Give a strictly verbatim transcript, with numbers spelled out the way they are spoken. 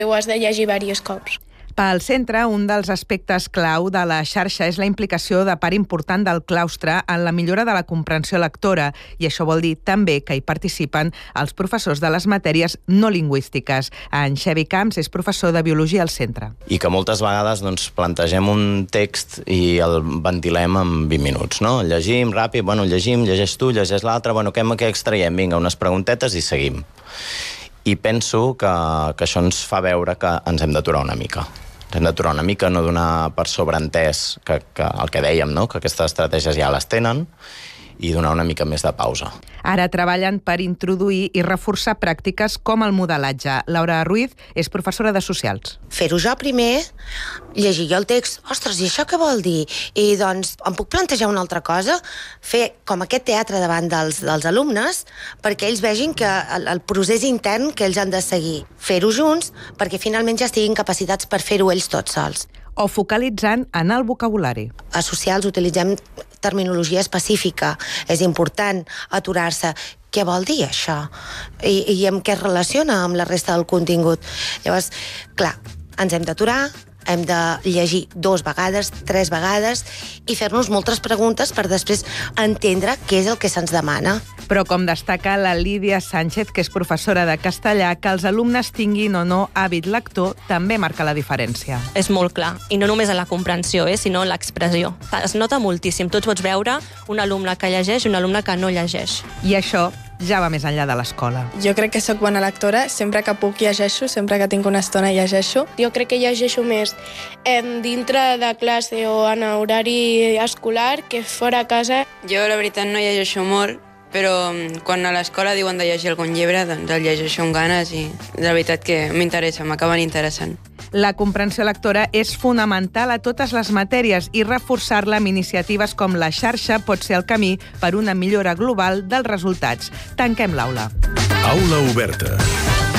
Ho has de llegir diversos cops. Pel centre, un dels aspectes clau de la xarxa és la implicació de part important del claustre en la millora de la comprensió lectora, i això vol dir també que hi participen els professors de les matèries no lingüístiques. En Xevi Camps és professor de Biologia al centre. I que moltes vegades doncs, plantegem un text i el ventilem en vint minuts, no? Llegim ràpid, bueno, llegim, llegeix tu, llegeix l'altre, bueno, què, què extraiem? Vinga, unes preguntetes i seguim. I penso que, que això ens fa veure que ens hem d'aturar una mica. Ens hem d'aturar una mica, no donar per sobreentès que, que el que dèiem, no? Que aquestes estratègies ja les tenen, i donar una mica més de pausa. Ara treballen per introduir i reforçar pràctiques com el modelatge. Laura Ruiz és professora de Socials. Fer-ho jo primer, llegir jo el text, ostres, i això què vol dir? I doncs, em puc plantejar una altra cosa? Fer com aquest teatre davant dels, dels alumnes, perquè ells vegin que el, el procés intern que ells han de seguir. Fer-ho junts, perquè finalment ja estiguin capacitats per fer-ho ells tots sols. O focalitzant en el vocabulari. A Socials utilitzem terminologia específica. És important aturar-se. Què vol dir això? I, i amb què es relaciona amb la resta del contingut? Llavors, clar, ens hem d'aturar, hem de llegir dos vegades, tres vegades i fer-nos moltes preguntes per després entendre què és el que se'ns demana. Però com destaca la Lídia Sánchez, que és professora de castellà, que els alumnes tinguin o no hàbit lector també marca la diferència. És molt clar, i no només en la comprensió, eh, sinó en l'expressió. Es nota moltíssim. Tu pots veure un alumne que llegeix i un alumne que no llegeix. I això ja va més enllà de l'escola. Jo crec que sóc bona lectora, sempre que puc llegeixo, sempre que tinc una estona llegeixo. Jo crec que llegeixo més eh, dintre de classe o en horari escolar que fora a casa. Jo, la veritat, no llegeixo molt, però quan a l'escola diuen de llegir algun llibre, doncs el llegeixo amb ganes i la veritat que m'interessa, m'acaben interessant. La comprensió lectora és fonamental a totes les matèries i reforçar-la amb iniciatives com la xarxa pot ser el camí per una millora global dels resultats. Tanquem l'aula. Aula oberta.